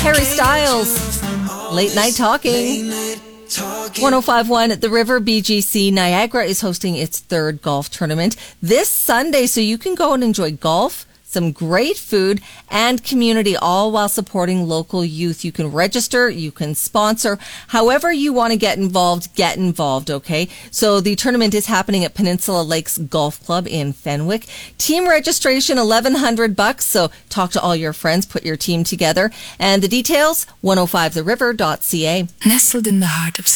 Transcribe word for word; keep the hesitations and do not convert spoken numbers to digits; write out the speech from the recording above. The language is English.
Harry Styles, Late Night Talking. one oh five point one The River B G C Niagara is hosting its third golf tournament this Sunday, so you can go and enjoy golf, some great food, and community, all while supporting local youth. You can register, you can sponsor, however you want to get involved, get involved, okay? So the tournament is happening at Peninsula Lakes Golf Club in Fenwick. Team registration, eleven hundred bucks, so talk to all your friends, put your team together. And the details, one oh five the river dot c a. Nestled in the heart of